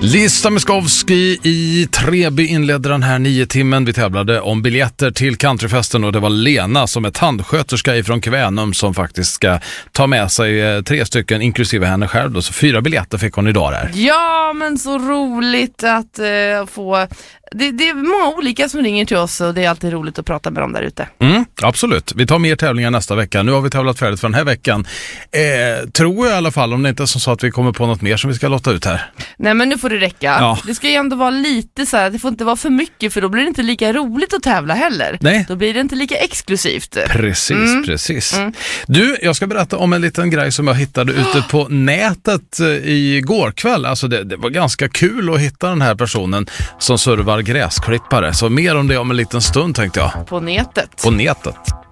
Lista Miskovsky i Treby inledde den här 9-timmen. Vi tävlade om biljetter till countryfesten och det var Lena som är tandsköterska ifrån Kvänum som faktiskt ska ta med sig 3 stycken inklusive henne själv då. Så 4 biljetter fick hon idag där. Ja, men så roligt att få... Det är många olika som ringer till oss och det är alltid roligt att prata med dem där ute. Absolut. Vi tar mer tävlingar nästa vecka. Nu har vi tävlat färdigt för den här veckan. Tror jag i alla fall, om det inte är så att vi kommer på något mer som vi ska låta ut här. Nej, men nu får det räcka. Ja. Det ska ju ändå vara lite så här, det får inte vara för mycket för då blir det inte lika roligt att tävla heller. Nej. Då blir det inte lika exklusivt. Precis. Du, jag ska berätta om en liten grej som jag hittade ute på nätet igår kväll. Alltså det var ganska kul att hitta den här personen som servar gräsklippare. Så mer om det om en liten stund tänkte jag. På nätet. På nätet.